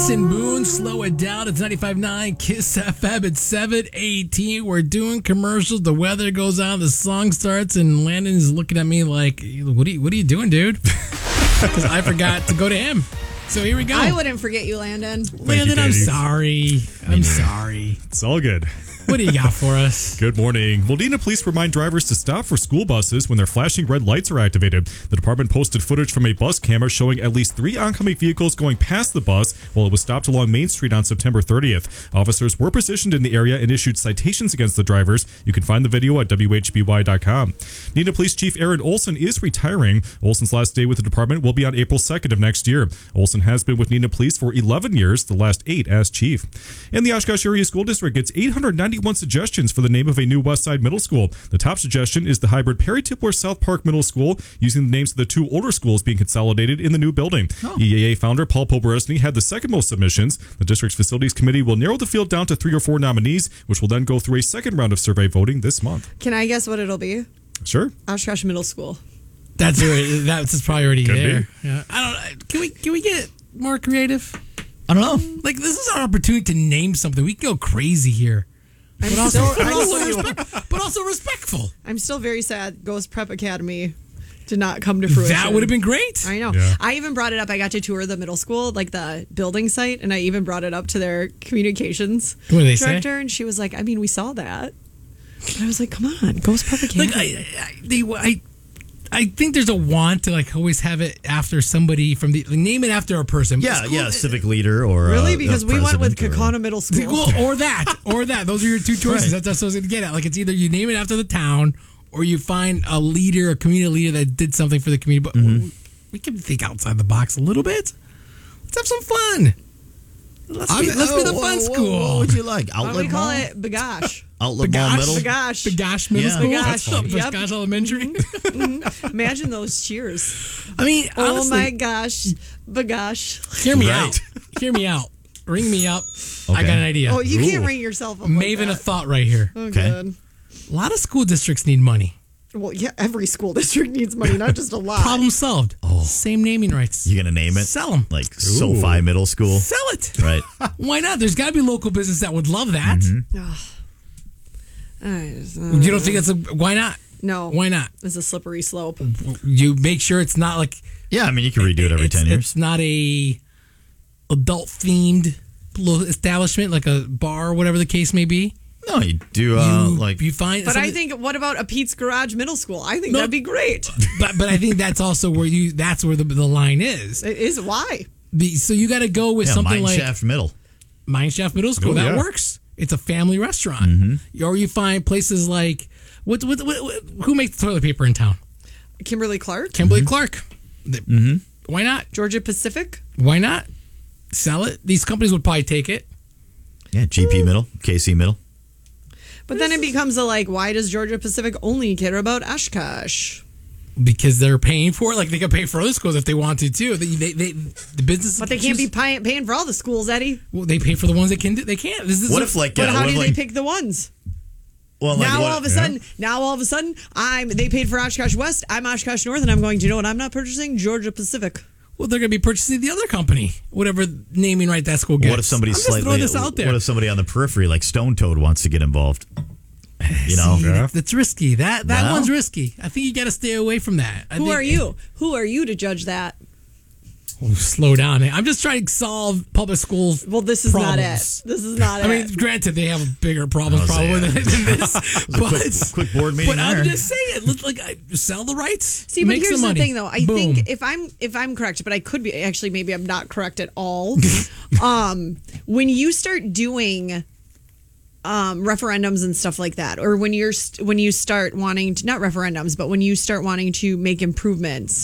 Jason Boone, slow it down. It's 95.9 Kiss FM at 7:18. We're doing commercials. The weather goes on. The song starts, and Landon is looking at me like, "What are you doing, dude?" Because I forgot to go to him. So here we go. I wouldn't forget you, Landon. Landon, I'm sorry. I'm sorry. It's all good. What do you got for us? Good morning. Wadena police remind drivers to stop for school buses when their flashing red lights are activated. The department posted footage from a bus camera showing at least 3 oncoming vehicles going past the bus while it was stopped along Main Street on September 30th. Officers were positioned in the area and issued citations against the drivers. You can find the video at WHBY.com. Neenah Police Chief Aaron Olson is retiring. Olson's last day with the department will be on April 2nd of next year. Olson has been with Neenah Police for 11 years, the last 8 as chief. And the Oshkosh Area School District gets 891 suggestions for the name of a new Westside Middle School. The top suggestion is the hybrid Perry Tipler South Park Middle School, using the names of the 2 older schools being consolidated in the new building. EAA founder Paul Poborosny had the second most submissions. The district's facilities committee will narrow the field down to 3 or 4 nominees, which will then go through a second round of survey voting this month. Can I guess what it'll be? Sure. Oshkosh Middle School. That's probably already Could there. be. Yeah. I don't. Can we get more creative? I don't know. Like, this is our opportunity to name something. We can go crazy here. But also respectful. I'm still very sad Ghost Prep Academy did not come to fruition. That would have been great. I know. Yeah. I even brought it up. I got to tour the middle school, like the building site, and I even brought it up to their communications What did they say? director, and she was like, I mean, we saw that. And I was like, come on, Ghost Prep Academy. Like, I think there's a want to like always have it after somebody from the name it after a person. Yeah, civic leader or Really? Because we went with president or- Kaukauna Middle School. Well, or that. Those are your 2 choices. Right. That's what I was going to get at. Like, it's either you name it after the town, or you find a leader, a community leader that did something for the community. But we can think outside the box a little bit. Let's have some fun. Let's be the fun school. What would you like? Why don't Outlet we call Mall? it Bagash? Outlet Mall Middle? Bagash. Bagash Middle Yeah. School. Bagash. Yep. Bagash Elementary. Imagine those cheers. I mean, Oh honestly, my gosh. Bagash. hear me Right. out. Hear me out. Ring me up. I Okay. got an idea. Oh, you can't Ooh. ring yourself up Maven like a that. thought right here. Oh, Okay. good. A lot of school districts need money. Well, yeah, every school district needs money, not just a lot. Problem solved. Same naming rights. You gonna name it? Sell them. Like SoFi Middle School? Sell it. Right. Why not? There's got to be local business that would love that. You don't think that's why not? No. Why not? It's a slippery slope. You make sure it's not like Yeah, I mean, you can redo it every 10 years. It's not a adult themed establishment like a bar or whatever the case may be. No, you do you find, But I think, what about a Pete's Garage Middle School? I think No. that'd be great. but I think that's also where that's where the line is. It is why. So you got to go with something like Mineshaft Middle. Mineshaft Middle School. Oh, That yeah. works. It's a family restaurant. Or you find places like who makes the toilet paper in town? Kimberly Clark, Kimberly Clark. Why not? Georgia Pacific. Why not? Sell it. These companies would probably take it. Yeah, GP Middle, KC Middle. But then it becomes why does Georgia Pacific only care about Oshkosh? Because they're paying for it. Like, they can pay for other schools if they wanted to. The business. But they can't be paying for all the schools, Eddie. Well, they pay for the ones they can do. They can't. What if But how do they pick the ones? Well, like Now what- all of a sudden, they paid for Oshkosh West. I'm Oshkosh North, and I'm going. Do you know what? I'm not purchasing Georgia Pacific. Well, they're going to be purchasing the other company, whatever naming right that school gets. What if somebody I'm just slightly? throwing this out there. What if somebody on the periphery, like Stone Toad, wants to get involved? You know, See, that's risky. That No? one's risky. I think you got to stay away from that. Who are you? Who are you to judge that? Slow down. I'm just trying to solve public schools. Well, this is not it. problems. This is not it. I mean, granted, they have bigger problems probably than this. But quick board meeting. But I'm there. just saying, sell the rights. See, but make here's some the money. thing, though. I Boom. think if I'm correct, but I could be actually maybe I'm not correct at all. When you start doing referendums and stuff like that, or when you start wanting to, not referendums, but when you start wanting to make improvements,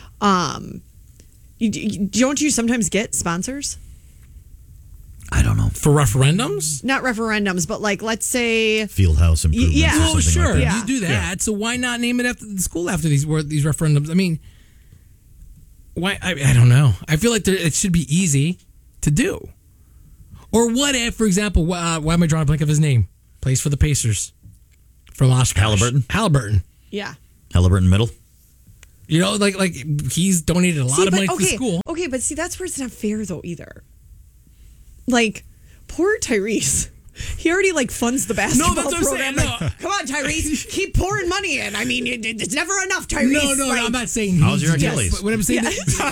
don't you sometimes get sponsors? I don't know. For referendums? Not referendums, but let's say Fieldhouse improvements. Yeah. or Oh, something sure. Like that. Yeah. You do that. So why not name it after the school after these referendums? I mean, why? I don't know. I feel like it should be easy to do. Or what if, for example, why am I drawing a blank of his name? Plays for the Pacers from Oshkosh. Halliburton. yeah. Halliburton Middle. You know, like he's donated a lot of money to the okay, school. Okay, but see, that's where it's not fair though either. like, poor Tyrese. He already like funds the basketball that's what I'm program. saying, Like, come on, Tyrese, keep pouring money in. I mean, it's never enough, Tyrese. No, Like, I'm not saying. How's your Yes, Achilles? but what I'm saying,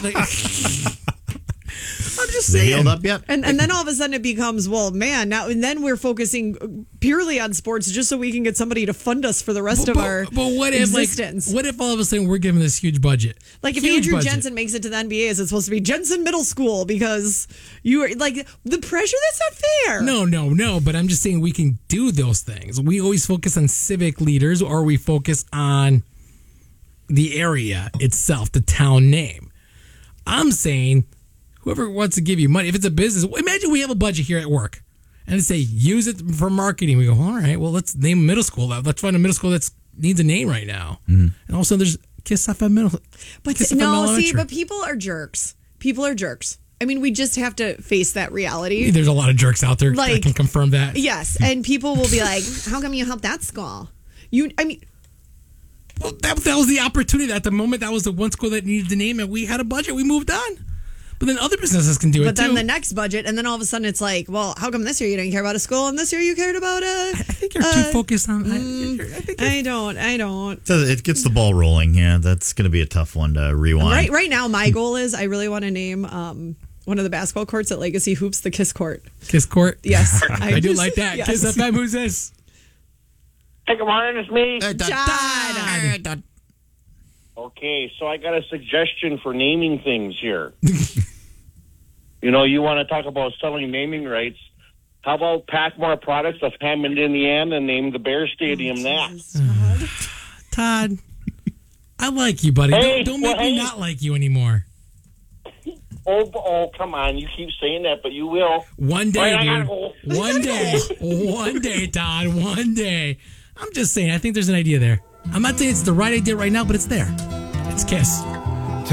I'm just They saying. healed up yet? And then all of a sudden it becomes, well, man, now and then we're focusing purely on sports just so we can get somebody to fund us for the rest of our But what if, existence. what if all of a sudden we're given this huge budget? Like if Huge Andrew budget. Jensen makes it to the NBA, is it supposed to be Jensen Middle School because you are like the pressure? That's not fair. No. But I'm just saying we can do those things. We always focus on civic leaders, or we focus on the area itself, the town name. I'm saying whoever wants to give you money, if it's a business, imagine we have a budget here at work and say use it for marketing. We go, all right, well, let's name a middle school. Let's find a middle school that needs a name right now. And all of a sudden there's Kiss FM Middle. But Kiss FM no, Elementary. see, but people are jerks. People are jerks. I mean, we just have to face that reality. There's a lot of jerks out there that Like- can confirm that. Yes, and people will be like, "How come you helped that school?" Well, that was the opportunity. At the moment, that was the one school that needed the name, and we had a budget. We moved on. But then other businesses can do it But then too. the next budget, and then all of a sudden it's like, well, how come this year you didn't care about a school, and this year you cared about a? I think you're too focused on. I think you're- I don't. So it gets the ball rolling. Yeah, that's going to be a tough one to rewind. Right now, my goal is I really want to name one of the basketball courts at Legacy Hoops the Kiss Court. Kiss Court. Yes, I do like that. Yes. Kiss FM. Who's this? Hey, good morning, it's me. John. Okay, so I got a suggestion for naming things here. You want to talk about selling naming rights. How about Packmore Products of Hammond, Indiana, and name the Bear Stadium that? Todd. I like you, buddy. Hey, don't make me hey. not like you anymore. Oh, come on. You keep saying that, but you will. One day, All right, I gotta dude. go. One day, Todd. One day. I'm just saying. I think there's an idea there. I'm not saying it's the right idea right now, but it's there. It's Kiss.